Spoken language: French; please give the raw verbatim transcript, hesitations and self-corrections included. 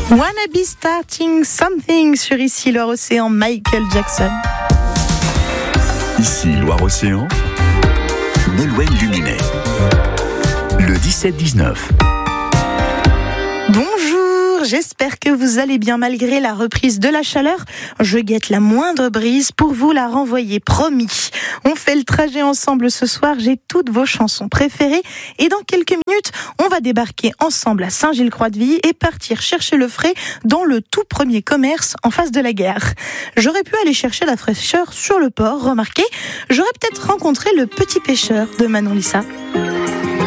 Wanna be starting something sur Ici Loire-Océan, Michael Jackson. Ici Loire-Océan, Nolwenn Luminet, le dix-sept dix-neuf. Bonjour, j'espère que vous allez bien malgré la reprise de la chaleur. Je guette la moindre brise pour vous la renvoyer, promis. On fait le trajet ensemble ce soir, j'ai toutes vos chansons préférées et dans quelques minutes, on va débarquer ensemble à Saint-Gilles-Croix-de-Vie et partir chercher le frais dans le tout premier commerce en face de la gare. J'aurais pu aller chercher la fraîcheur sur le port, remarquez, j'aurais peut-être rencontré le petit pêcheur de Manon Lissa.